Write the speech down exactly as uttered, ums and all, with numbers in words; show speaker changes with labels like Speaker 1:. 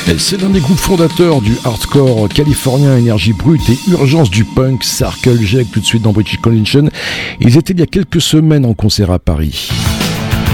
Speaker 1: C'est l'un des groupes fondateurs du hardcore californien, énergie brute et urgence du punk, Circle Jerk, tout de suite dans British Connection. Ils étaient il y a quelques semaines en concert à Paris.